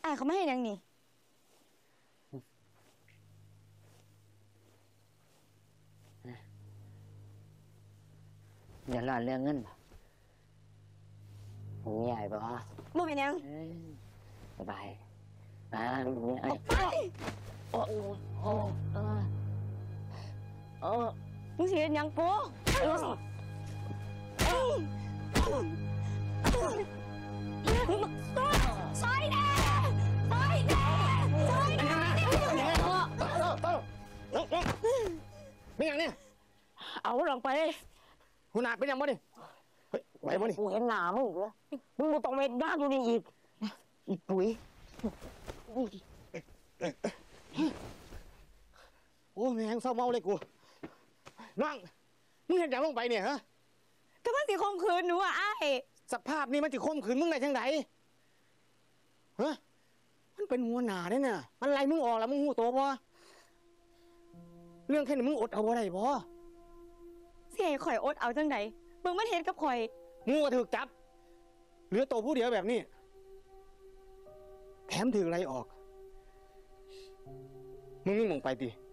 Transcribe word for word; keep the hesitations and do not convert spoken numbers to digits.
อ้ายเขาไม่ให้ยังนี่เดี๋ยวรอเรื่องเงินผมใหญ่ปะบ่เป็นยังสบายอ่าเนี่ยไปโอ้โอ้โอ้โอ้มึงสิเฮ็ดหยังกูซอยแน่ซอยแน่ซอยแน่เป็นอย่างนี้เอาลงไปหัวหน้าเป็นอย่างบ่ดิเฮ้ยไหวบ่ดิกูเห็นหน้ามึงแล้วมึงต้องเม็ดด้านอยู่นี่อีกอีกปุ๋ยโอ้แม่งเศร้าเมาเลยกูนั่งมึงเห็นอย่างลงไปเนี่ยฮะก็มันสิข่มขืนหนูอ่ะอ้ายสภาพนี้มันจะข่มขืนมึงได้จังไดฮะมันเป็นหัวหน้าเนี่ยน่ะมันไล่มึงออกแล้วมึงหูโตบ่เรื่องแค่นี้มึงอดเอาบ่ได้บ่สิให้ข่อยอดเอาจังไดเบิ่งมันเฮ็ดกับข่อยงูก็ถูกจับเหลือตัวผู้เดียวแบบนี้แถมถืออะไรออกมึงมึงมองไปดิ